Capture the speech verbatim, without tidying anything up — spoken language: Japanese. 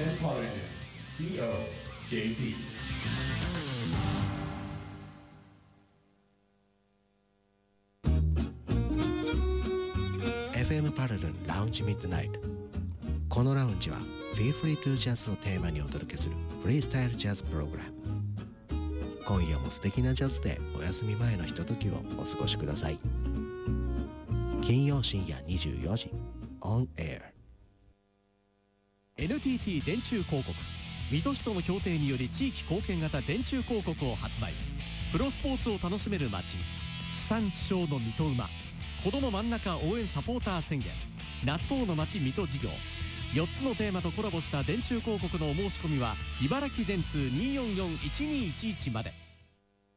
Japan Quality シーオージェーピー。 エフエム パラルンラウンジミッドナイト。このラウンジは Feel Free to Jazz をテーマにお届けするフリースタイルジャズプログラム。今夜も素敵なジャズでお休み前のひとときをお過ごしください。金曜深夜にじゅうよじ On Air。 エヌティーティー 電柱広告、水戸市との協定により地域貢献型電柱広告を発売。プロスポーツを楽しめる街、地産地消の水戸馬、子ども真ん中応援サポーター宣言、納豆の街水戸事業、よっつのテーマとコラボした電柱広告のお申し込みは茨城電通 にーよんよんいちにーいちいち まで。